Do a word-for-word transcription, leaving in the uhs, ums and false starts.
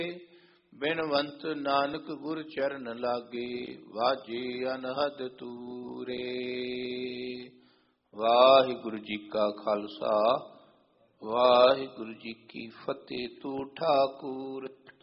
ਬਿਨਵੰਤ ਨਾਨਕ ਗੁਰ ਚਰਨ ਲਾਗੇ, ਵਾਜੇ ਅਨਹਦ ਤੂਰੇ। ਵਾਹਿਗੁਰੂ ਜੀ ਕਾ ਖਾਲਸਾ, ਵਾਹਿਗੁਰੂ ਜੀ ਕੀ ਫਤਿਹ। ਤੂੰ ਠਾਕੁਰ